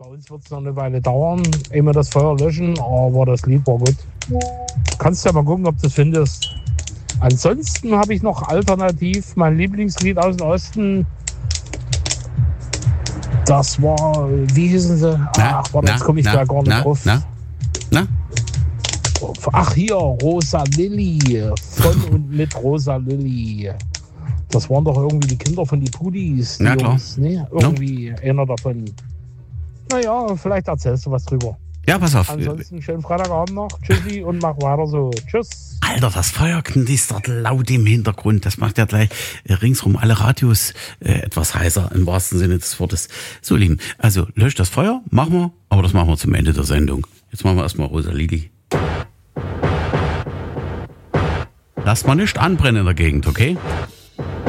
Bei uns wird es noch eine Weile dauern, ehe wir das Feuer löschen, aber das Lied war gut. Kannst ja mal gucken, ob du es findest. Ansonsten habe ich noch alternativ mein Lieblingslied aus dem Osten. Das war, wie hießen sie? Jetzt komme ich da gar nicht drauf. Ach hier, Rosa Lilly. Von und mit Rosa Lilly. Das waren doch irgendwie die Kinder von die Pudis. Ja, klar. Ne? Irgendwie einer davon. Naja, vielleicht erzählst du was drüber. Ja, pass auf. Ansonsten schönen Freitagabend noch. Tschüssi und mach weiter so. Tschüss. Alter, das Feuer knistert laut im Hintergrund. Das macht ja gleich ringsrum alle Radios etwas heißer, im wahrsten Sinne des Wortes. So, Lieben, also löscht das Feuer, machen wir, aber das machen wir zum Ende der Sendung. Jetzt machen wir erstmal Rosa Lilly. Lass mal nicht anbrennen in der Gegend, okay?